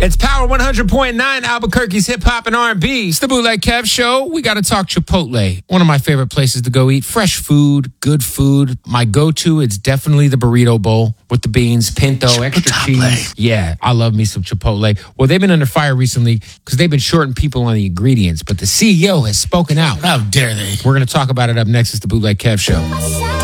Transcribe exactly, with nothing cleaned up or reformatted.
It's Power one hundred point nine, Albuquerque's hip hop and R and B. It's the Bootleg Kev Show. We got to talk Chipotle. One of my favorite places to go eat. Fresh food, good food. My go-to is definitely the burrito bowl with the beans, pinto, Chipotle. extra cheese. Yeah, I love me some Chipotle. Well, they've been under fire recently because they've been shorting people on the ingredients, but the C E O has spoken out. How dare they? We're going to talk about it up next. It's the Bootleg Kev Show.